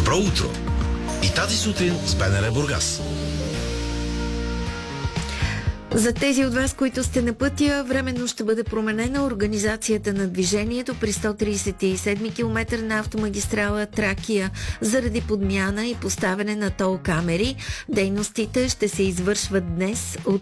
Добро утро! И тази сутрин с БНР Бургас. За тези от вас, които сте на пътя, временно ще бъде променена организацията на движението при 137 км на автомагистрала Тракия заради подмяна и поставяне на тол камери. Дейностите ще се извършват днес от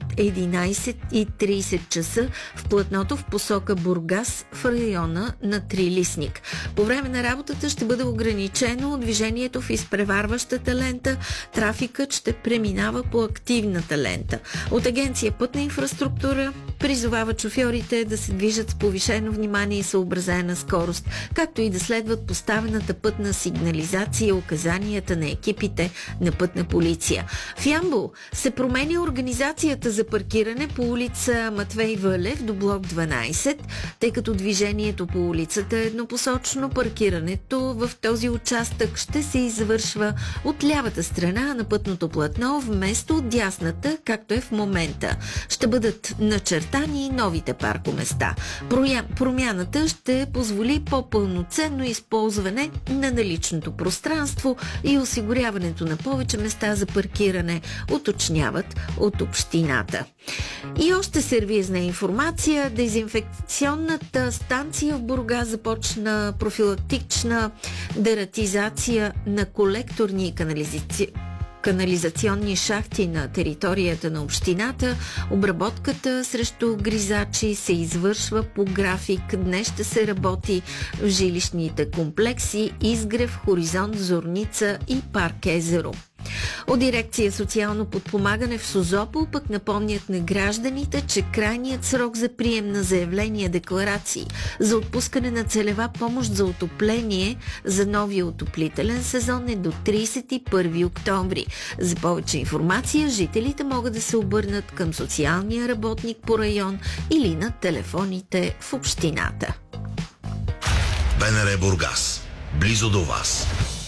11:30 часа в платното в посока Бургас в района на Трилистник. По време на работата ще бъде ограничено движението в изпреварващата лента. Трафикът ще преминава по активната лента. От агенция Пътна инфраструктура призовават шофьорите да се движат с повишено внимание и съобразена скорост, както и да следват поставената пътна сигнализация и указанията на екипите на пътна полиция. В Ямбол се променя организацията за паркиране по улица Матвей Вълев до блок 12, тъй като движението по улицата е еднопосочно. Паркирането в този участък ще се извършва от лявата страна на пътното платно вместо от дясната, както е в момента. Ще бъдат начертани новите паркоместа. Промяната ще позволи по-пълноценно използване на наличното пространство и осигуряването на повече места за паркиране, уточняват от общината. И още сервизна информация. Дезинфекционната станция в Бургас започна профилактична дератизация на колекторни и канализационни шахти на територията на общината. Обработката срещу гризачи се извършва по график. Днес ще се работи в жилищните комплекси Изгрев, Хоризонт, Зорница и Парк Езеро. От дирекция социално подпомагане в Созопол пък напомнят на гражданите, че крайният срок за прием на заявления декларации за отпускане на целева помощ за отопление за новия отоплителен сезон е до 31 октомври. За повече информация жителите могат да се обърнат към социалния работник по район или на телефоните в общината. БНР Бургас. Близо до вас.